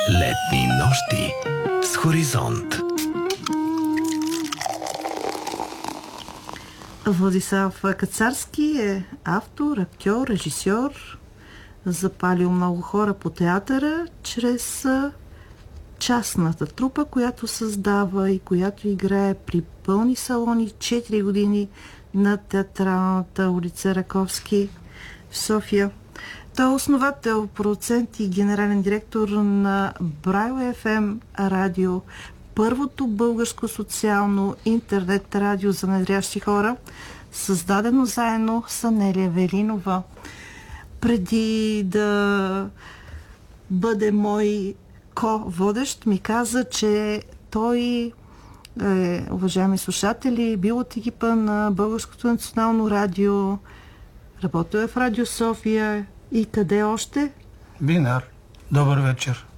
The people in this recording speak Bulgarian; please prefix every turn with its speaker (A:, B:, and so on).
A: Летни нощи с Хоризонт.
B: Владислав Кацарски е автор, актьор, режисьор. Запалил много хора по театъра чрез частната трупа, която създава и която играе при пълни салони 4 години на театралната улица Раковски в София. Той е основател, продуцент и генерален директор на Braille FM радио, първото българско социално интернет радио за недрящи хора, създадено заедно с Анелия Велинова. Преди да бъде мой ко-водещ, ми каза, че той, уважаеми слушатели, бил от екипа на Българското национално радио, работил е в Радио София и къде още?
C: Бинар. Добър вечер.